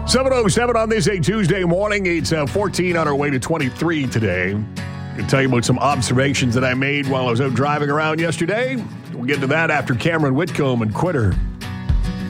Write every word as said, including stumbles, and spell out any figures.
seven oh seven on this a Tuesday morning. It's uh, fourteen on our way to twenty-three today. I can tell you about some observations that I made while I was out driving around yesterday. We'll get to that after Cameron Whitcomb and Quitter.